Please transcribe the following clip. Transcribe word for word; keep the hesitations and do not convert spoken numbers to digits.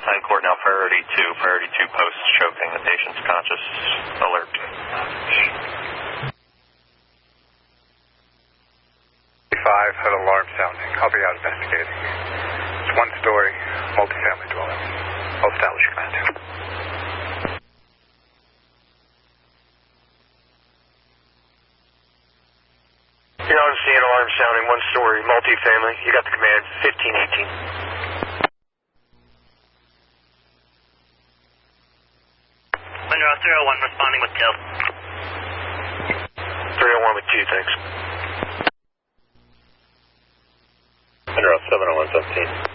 nine court now, priority two. Priority two post choking. The patient's conscious. Alert. five had alarm sounding. I'll be out investigating. It's one story, multifamily dwelling. I'll establish command. You know, I'm seeing alarm sounding, one story, multifamily. You got the command, fifteen eighteen. Monroe three oh one responding with two. three oh one with two, thanks. Monroe seven oh one seventeen.